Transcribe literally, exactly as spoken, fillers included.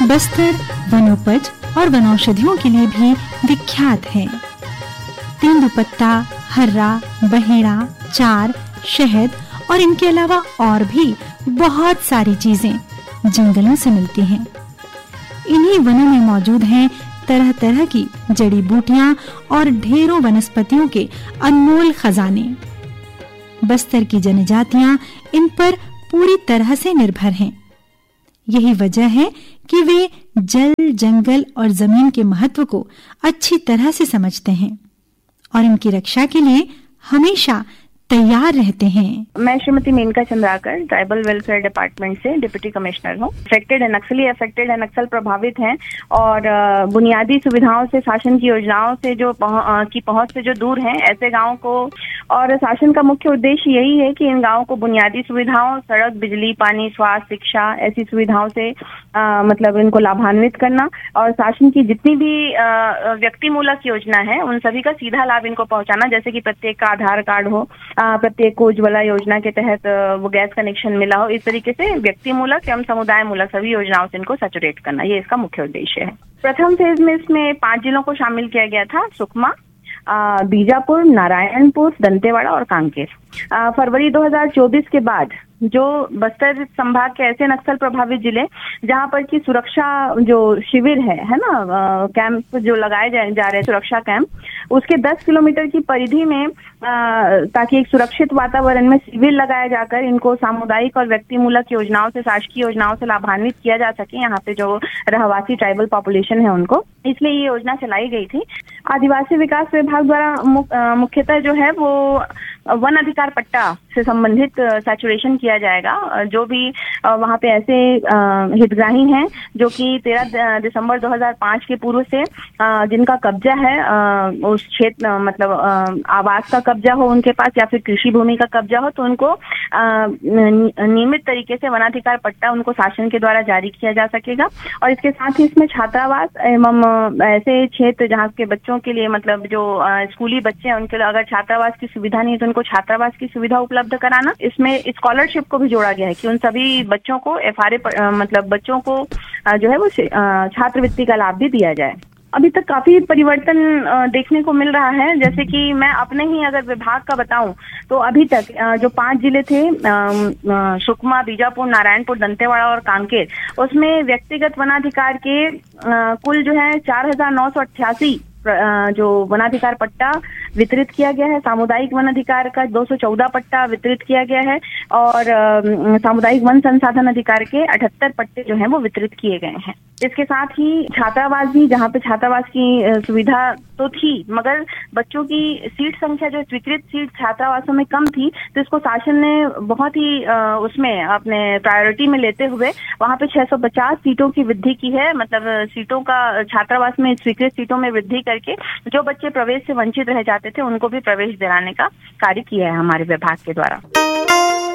बस्तर वनोपज और वनौषधियों के लिए भी विख्यात है। तेंदुपत्ता, हर्रा, बहेड़ा, चार, शहद और इनके अलावा और भी बहुत सारी चीजें जंगलों से मिलती हैं। इन्हीं वनों में मौजूद हैं तरह तरह की जड़ी बूटियां और ढेरों वनस्पतियों के अनमोल खजाने। बस्तर की जनजातियां इन पर पूरी तरह से निर्भर हैं। यही वजह है कि वे जल, जंगल और जमीन के महत्व को अच्छी तरह से समझते हैं और इनकी रक्षा के लिए हमेशा तैयार रहते हैं। मैं Shrimati Maneka Chandrakar, tribal welfare department से डिप्टी कमिश्नर हूँ। अफेक्टेड है, नक्सली अफेक्टेड है, नक्सल प्रभावित हैं और बुनियादी सुविधाओं से, शासन की योजनाओं से जो पहुं, की पहुंच से जो दूर हैं, ऐसे गांवों को, और शासन का मुख्य उद्देश्य यही है कि इन गांवों को बुनियादी सुविधाओं, सड़क, बिजली, पानी, स्वास्थ्य, शिक्षा ऐसी सुविधाओं से आ, मतलब इनको लाभान्वित करना और शासन की जितनी भी व्यक्ति मूलक योजना है उन सभी का सीधा लाभ इनको पहुंचाना। जैसे कि प्रत्येक का आधार कार्ड हो, प्रत्येक को उज्ज्वला योजना के तहत वो गैस कनेक्शन मिला हो, इस तरीके से व्यक्ति मूलक एवं समुदाय मूलक सभी योजनाओं से इनको सैचुरेट करना, ये इसका मुख्य उद्देश्य है। प्रथम फेज में इसमें पांच जिलों को शामिल किया गया था, सुकमा, बीजापुर, नारायणपुर, दंतेवाड़ा और कांकेर। फरवरी दो हज़ार चौबीस के बाद जो बस्तर संभाग के ऐसे नक्सल प्रभावित जिले जहां पर की सुरक्षा जो शिविर है है ना, कैंप जो लगाए जा, जा रहे सुरक्षा कैंप, उसके दस किलोमीटर की परिधि में आ, ताकि एक सुरक्षित वातावरण में शिविर लगाया जाकर इनको सामुदायिक और व्यक्ति मूलक योजनाओं से, शासकीय योजनाओं से लाभान्वित किया जा सके। यहाँ पे जो रहवासी ट्राइबल पॉपुलेशन है उनको, इसलिए ये योजना चलाई गई थी। आदिवासी विकास विभाग द्वारा मुख्यतः जो है वो वन अधिकार पट्टा से संबंधित सैचुरेशन किया जाएगा। जो भी वहाँ पे ऐसे हितग्राही हैं जो कि तेरह दिसंबर दो हज़ार पाँच के पूर्व से जिनका कब्जा है उस क्षेत्र, मतलब आवास का कब्जा हो उनके पास या फिर कृषि भूमि का कब्जा हो, तो उनको नियमित तरीके से वनाधिकार पट्टा उनको शासन के द्वारा जारी किया जा सकेगा। और इसके साथ ही इसमें छात्रावास एवं ऐसे क्षेत्र जहाँ के बच्चों के लिए, मतलब जो स्कूली बच्चे हैं उनके लिए अगर छात्रावास की सुविधा नहीं है तो उनको छात्रावास की सुविधा उपलब्ध कराना। इसमें स्कॉलरशिप को भी जोड़ा गया है कि उन सभी बच्चों को एफ आर ए मतलब बच्चों को जो है वो छात्रवृत्ति का लाभ भी दिया जाए। अभी तक काफी परिवर्तन देखने को मिल रहा है। जैसे कि मैं अपने ही अगर विभाग का बताऊं तो अभी तक जो पांच जिले थे, सुकमा, बीजापुर, नारायणपुर, दंतेवाड़ा और कांकेर, उसमें व्यक्तिगत वनाधिकार के कुल जो है चार हजार नौ सौ अट्ठासी जो वनाधिकार पट्टा वितरित किया गया है। सामुदायिक वन अधिकार का दो सौ चौदह पट्टा वितरित किया गया है और सामुदायिक वन संसाधन अधिकार के अठहत्तर पट्टे जो हैं वो वितरित किए गए हैं। इसके साथ ही छात्रावास भी, जहाँ पे छात्रावास की सुविधा तो थी मगर बच्चों की सीट संख्या जो स्वीकृत सीट छात्रावासों में कम थी, तो इसको शासन ने बहुत ही उसमें अपने प्रायोरिटी में लेते हुए वहाँ पे छह सौ पचास सीटों की वृद्धि की है। मतलब सीटों का छात्रावास में स्वीकृत सीटों में वृद्धि करके जो बच्चे प्रवेश से वंचित रह जाते थे उनको भी प्रवेश दिलाने का कार्य किया है हमारे विभाग के द्वारा।